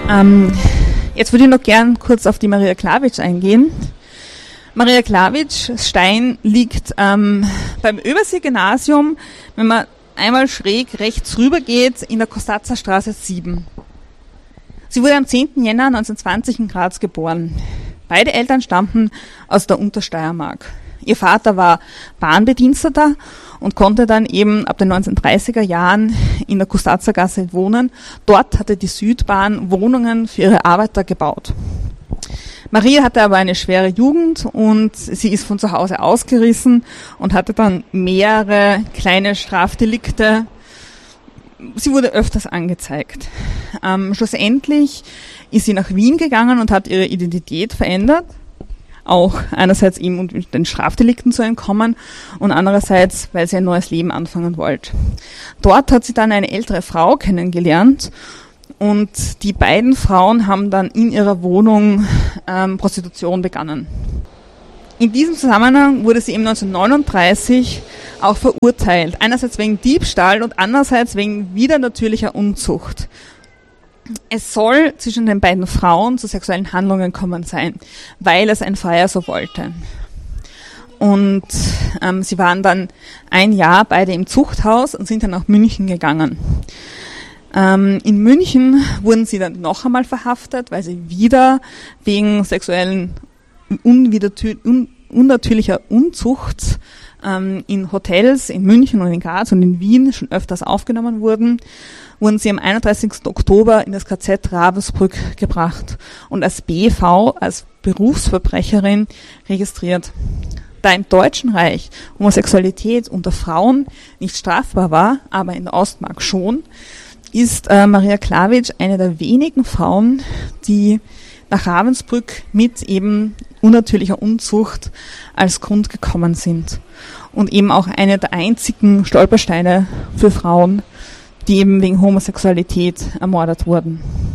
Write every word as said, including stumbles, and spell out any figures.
Ähm, jetzt würde ich noch gern kurz auf die Maria Klavic eingehen. Maria Klavic Stein liegt ähm, beim Übersee-Gymnasium, wenn man einmal schräg rechts rüber geht, in der Kostatzer-Straße sieben. Sie wurde am zehnten Jänner neunzehnhundertzwanzig in Graz geboren. Beide Eltern stammten aus der Untersteiermark. Ihr Vater war Bahnbediensteter und konnte dann eben ab den neunzehnhundertdreißiger Jahren in der Kostatzergasse wohnen. Dort hatte die Südbahn Wohnungen für ihre Arbeiter gebaut. Maria hatte aber eine schwere Jugend und sie ist von zu Hause ausgerissen und hatte dann mehrere kleine Strafdelikte. Sie wurde öfters angezeigt. Ähm, schlussendlich ist sie nach Wien gegangen und hat ihre Identität verändert. Auch einerseits eben, um den Strafdelikten zu entkommen und andererseits, weil sie ein neues Leben anfangen wollte. Dort hat sie dann eine ältere Frau kennengelernt und die beiden Frauen haben dann in ihrer Wohnung ähm, Prostitution begonnen. In diesem Zusammenhang wurde sie eben neunzehnhundertneununddreißig auch verurteilt. Einerseits wegen Diebstahl und andererseits wegen widernatürlicher Unzucht. Es soll zwischen den beiden Frauen zu sexuellen Handlungen kommen sein, weil es ein Freier so wollte. Und ähm, sie waren dann ein Jahr beide im Zuchthaus und sind dann nach München gegangen. Ähm, in München wurden sie dann noch einmal verhaftet, weil sie wieder wegen sexuellen un- unnatürlicher Unzucht ähm, in Hotels in München und in Graz und in Wien schon öfters aufgenommen wurden, wurden sie am einunddreißigsten Oktober in das K Z Ravensbrück gebracht und als B V, als Berufsverbrecherin registriert. Da im Deutschen Reich Homosexualität unter Frauen nicht strafbar war, aber in der Ostmark schon, ist äh, Maria Klavic eine der wenigen Frauen, die nach Ravensbrück mit eben unnatürlicher Unzucht als Grund gekommen sind. Und eben auch eine der einzigen Stolpersteine für Frauen, die eben wegen Homosexualität ermordet wurden.